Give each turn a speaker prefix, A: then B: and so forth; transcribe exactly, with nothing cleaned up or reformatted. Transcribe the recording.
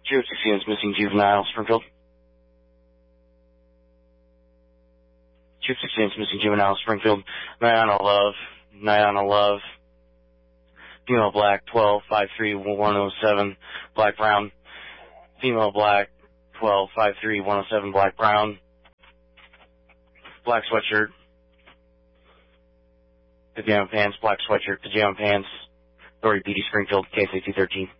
A: True sixteen is missing juvenile, Springfield. True sixteen is missing juvenile, Springfield. Niana Love, Niana Love. Female black, twelve five three one oh seven, black brown. Female black, twelve five three one oh seven, black brown. Black sweatshirt. Pajama pants, black sweatshirt, pajama pants. Dory Beatty, Springfield, K S A two thirteen.